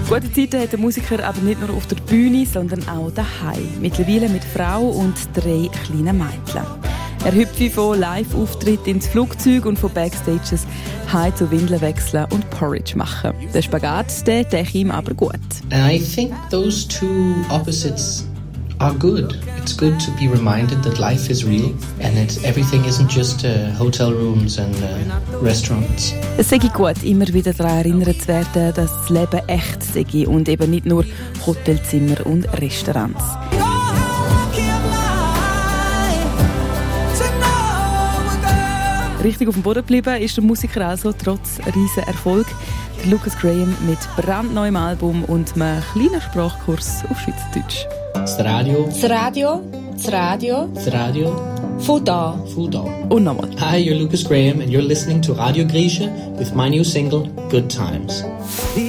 Gute Zeiten hat der Musiker aber nicht nur auf der Bühne, sondern auch daheim. Mittlerweile mit Frau und 3 kleinen Mädchen. Er hüpft von Live-Auftritten ins Flugzeug und von Backstages heim zu Windeln wechseln und Porridge machen. Der Spagat, der denke ihm aber gut. And I think those two opposites are good. It's good to be reminded that life is real and that everything isn't just hotel rooms and restaurants. Es sei gut, immer wieder daran erinnert zu werden, dass das Leben echt sei und eben nicht nur Hotelzimmer und Restaurants. Richtig auf dem Boden geblieben ist der Musiker also trotz riesen Erfolg. Lucas Graham mit brandneuem Album und einem kleinen Sprachkurs auf Schweizerdeutsch. Das Radio. Das Radio. Das Radio. Das Radio. Von da. Von da. Und nochmal. Hi, you're Lucas Graham and you're listening to Radio Grieche with my new single, Good Times.